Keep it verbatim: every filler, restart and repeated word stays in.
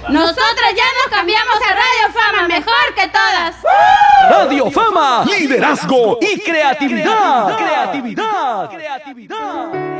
Nosotros ya nos cambiamos a Radio Fama, mejor que todas. Radio Fama, liderazgo y creatividad. Creatividad. Creatividad.